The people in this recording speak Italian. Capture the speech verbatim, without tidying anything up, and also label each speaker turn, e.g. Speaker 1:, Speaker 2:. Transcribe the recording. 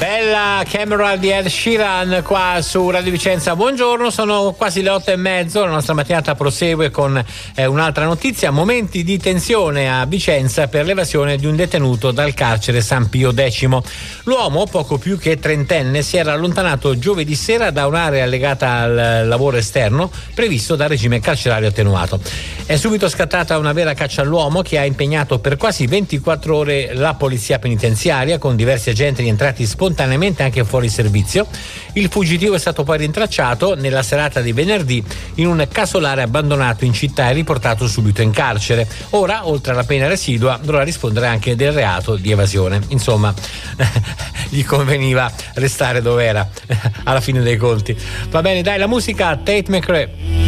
Speaker 1: Bella Camera di Ed Sheeran qua su Radio Vicenza. Buongiorno, sono quasi le otto e mezzo. La nostra mattinata prosegue con eh, un'altra notizia. Momenti di tensione a Vicenza per l'evasione di un detenuto dal carcere San Pio X. L'uomo, poco più che trentenne, si era allontanato giovedì sera da un'area legata al lavoro esterno previsto dal regime carcerario attenuato. È subito scattata una vera caccia all'uomo che ha impegnato per quasi ventiquattro ore la polizia penitenziaria, con diversi agenti rientrati spontaneamente anche fuori servizio. Il fuggitivo è stato poi rintracciato nella serata di venerdì in un casolare abbandonato in città e riportato subito in carcere. Ora, oltre alla pena residua, dovrà rispondere anche del reato di evasione. Insomma, gli conveniva restare dove era alla fine dei conti. Va bene, dai, la musica Tate McRae.